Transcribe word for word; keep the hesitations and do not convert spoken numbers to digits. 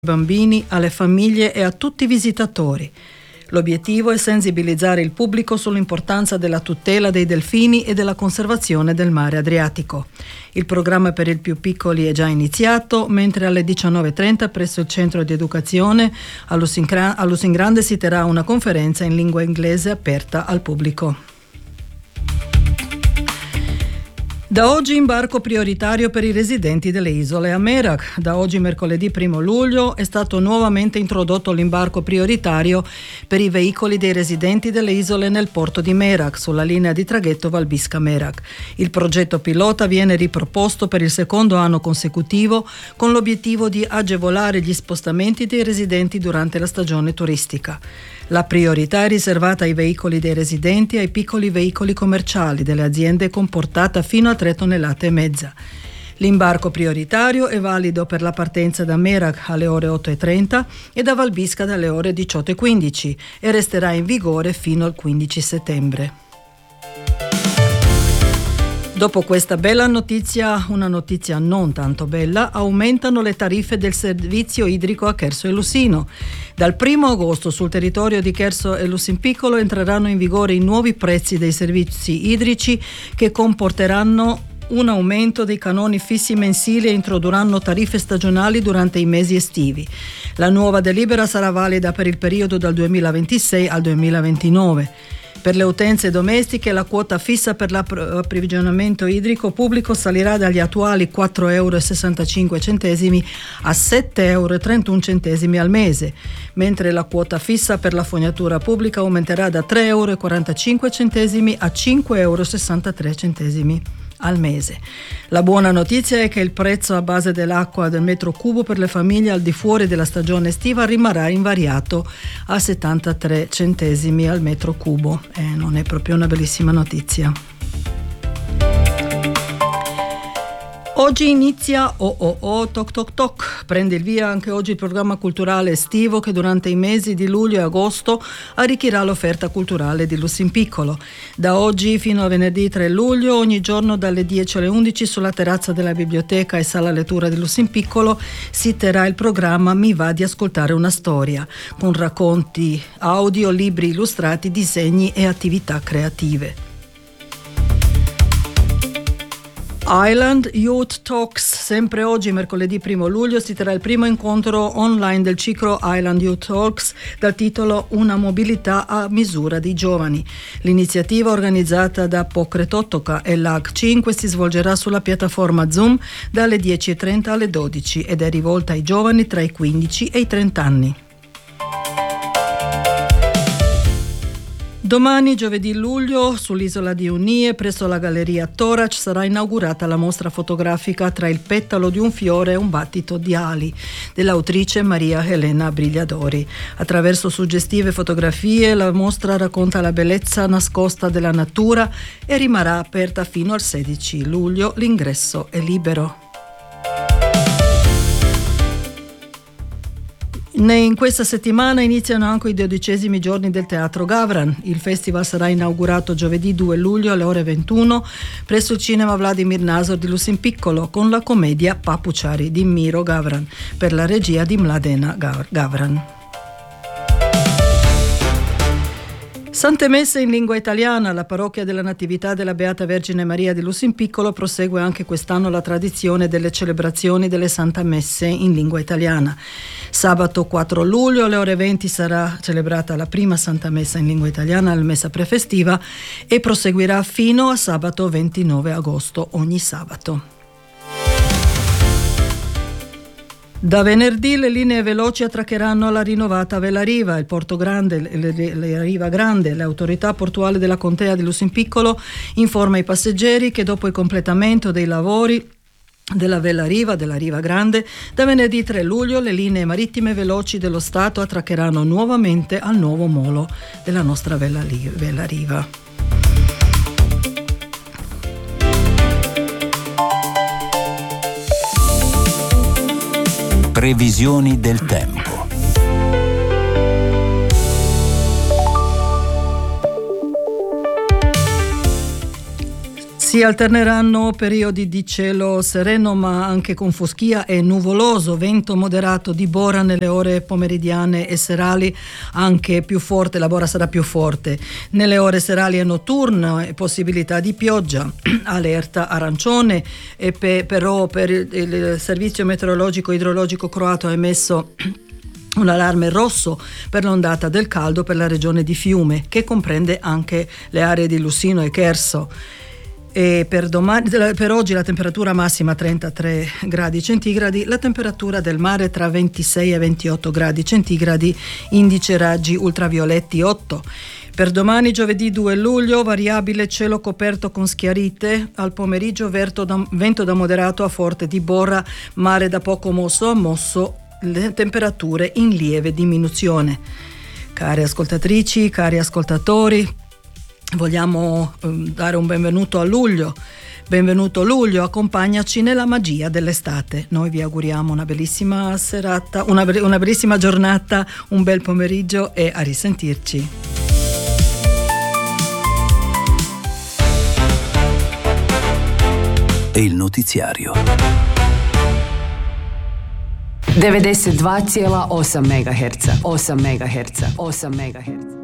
bambini, alle famiglie e a tutti i visitatori. L'obiettivo è sensibilizzare il pubblico sull'importanza della tutela dei delfini e della conservazione del mare Adriatico. Il programma per i più piccoli è già iniziato, mentre alle diciannove e trenta presso il centro di educazione a Lusingrande si terrà una conferenza in lingua inglese aperta al pubblico. Da oggi imbarco prioritario per i residenti delle isole a Merak. Da oggi, mercoledì primo luglio, è stato nuovamente introdotto l'imbarco prioritario per i veicoli dei residenti delle isole nel porto di Merak, sulla linea di traghetto Valbiska-Merak. Il progetto pilota viene riproposto per il secondo anno consecutivo con l'obiettivo di agevolare gli spostamenti dei residenti durante la stagione turistica. La priorità è riservata ai veicoli dei residenti e ai piccoli veicoli commerciali delle aziende con portata fino a tre tonnellate e mezza. L'imbarco prioritario è valido per la partenza da Merak alle ore otto e trenta e da Valbiska dalle ore diciotto e quindici e resterà in vigore fino al quindici settembre. Dopo questa bella notizia, una notizia non tanto bella, aumentano le tariffe del servizio idrico a Cherso e Lusino. Dal primo agosto sul territorio di Cherso e Lusinpiccolo entreranno in vigore i nuovi prezzi dei servizi idrici che comporteranno un aumento dei canoni fissi mensili e introdurranno tariffe stagionali durante i mesi estivi. La nuova delibera sarà valida per il periodo dal duemilaventisei al duemilaventinove. Per le utenze domestiche la quota fissa per l'approvvigionamento idrico pubblico salirà dagli attuali quattro euro e sessantacinque centesimi a sette euro e trentuno centesimi al mese, mentre la quota fissa per la fognatura pubblica aumenterà da tre euro e quarantacinque centesimi a cinque euro e sessantatré centesimi al mese. La buona notizia è che il prezzo a base dell'acqua del metro cubo per le famiglie al di fuori della stagione estiva rimarrà invariato a settantatré centesimi al metro cubo. Eh, non è proprio una bellissima notizia. Oggi inizia Oh Oh Oh Toc Toc Toc. Prende il via anche oggi il programma culturale estivo che durante i mesi di luglio e agosto arricchirà l'offerta culturale di Lusinpiccolo. Da oggi fino a venerdì tre luglio, ogni giorno dalle dieci alle undici sulla terrazza della biblioteca e sala lettura di Lusinpiccolo si terrà il programma Mi va di ascoltare una storia, con racconti audio, libri illustrati, disegni e attività creative. Island Youth Talks. Sempre oggi, mercoledì primo luglio, si terrà il primo incontro online del ciclo Island Youth Talks dal titolo Una mobilità a misura dei giovani. L'iniziativa, organizzata da Pokretottoka e l'A G cinque, si svolgerà sulla piattaforma Zoom dalle dieci e trenta alle dodici ed è rivolta ai giovani tra i quindici e i trenta anni. Domani, giovedì luglio, sull'isola di Unie, presso la Galleria Torac, sarà inaugurata la mostra fotografica Tra il petalo di un fiore e un battito di ali, dell'autrice Maria Elena Brigliadori. Attraverso suggestive fotografie, la mostra racconta la bellezza nascosta della natura e rimarrà aperta fino al sedici luglio. L'ingresso è libero. In questa settimana iniziano anche i dodicesimi giorni del Teatro Gavran. Il festival sarà inaugurato giovedì due luglio alle ore ventuno presso il cinema Vladimir Nazor di Lusinpiccolo con la commedia Papučari di Miro Gavran per la regia di Mladena Gavran. Sante Messe in lingua italiana. La parrocchia della Natività della Beata Vergine Maria di Lusinpiccolo prosegue anche quest'anno la tradizione delle celebrazioni delle Sante Messe in lingua italiana. Sabato quattro luglio alle ore venti sarà celebrata la prima Santa Messa in lingua italiana, la messa prefestiva, e proseguirà fino a sabato ventinove agosto ogni sabato. Da venerdì le linee veloci attraccheranno alla rinnovata Vela Riva, il Porto Grande, le, le, le Riva Grande. Le autorità portuali della contea di Lusinpiccolo informa i passeggeri che dopo il completamento dei lavori della Vela Riva, della Riva Grande, da venerdì tre luglio le linee marittime veloci dello Stato attraccheranno nuovamente al nuovo molo della nostra Vela, Vela Riva. Previsioni del tempo. Si alterneranno periodi di cielo sereno ma anche con foschia e nuvoloso, vento moderato di bora nelle ore pomeridiane e serali, anche più forte, la bora sarà più forte. Nelle ore serali e notturne possibilità di pioggia, allerta arancione, e pe, però per il, il servizio meteorologico idrologico croato ha emesso un allarme rosso per l'ondata del caldo per la regione di Fiume, che comprende anche le aree di Lussino e Cherso. E per, domani, per oggi la temperatura massima trentatré gradi centigradi, la temperatura del mare tra ventisei e ventotto gradi centigradi, indice raggi ultravioletti otto. Per domani giovedì due luglio variabile cielo coperto con schiarite, al pomeriggio vento da, vento da moderato a forte di bora, mare da poco mosso a mosso, le temperature in lieve diminuzione. Cari ascoltatrici, cari ascoltatori, vogliamo um, dare un benvenuto a luglio. Benvenuto luglio, accompagnaci nella magia dell'estate. Noi vi auguriamo una bellissima serata, una, una bellissima giornata, un bel pomeriggio e a risentirci. E il notiziario. devedeset dva zarez osam megaherca, osam megaherca, osam megaherca.